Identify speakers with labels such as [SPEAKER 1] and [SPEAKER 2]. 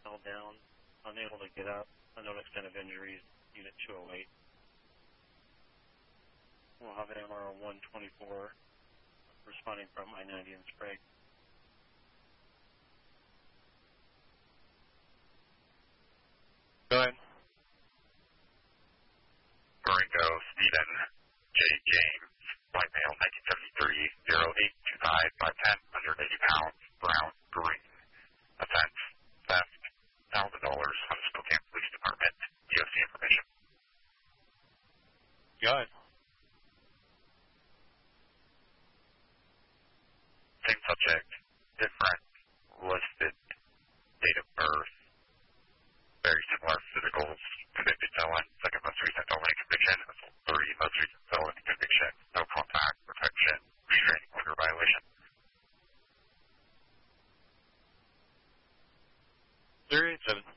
[SPEAKER 1] fell down, unable to get up, unknown extent of injuries, Unit 208. Mojave MRO 124 responding from I-90 in Sprague.
[SPEAKER 2] Go ahead.
[SPEAKER 3] Durango, Stephen, J. James, white male, 1973, 0825, 5'10", 180 pounds, brown, green. Offense, theft, $1,000 from Spokane Police Department. DOC information.
[SPEAKER 2] Go ahead.
[SPEAKER 3] Same subject, different listed date of birth, very similar physicals, convicted felon, second most recent felony conviction, assault 3, most recent felony conviction, no contact, protection, restraining order violation.
[SPEAKER 2] 387.